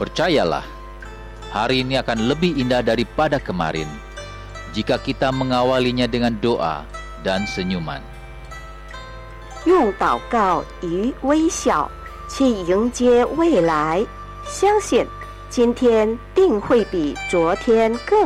Percayalah, hari ini akan lebih indah daripada kemarin jika kita mengawalinya dengan doa dan senyuman. 用祷告与微笑去迎接未来，相信今天定会比昨天更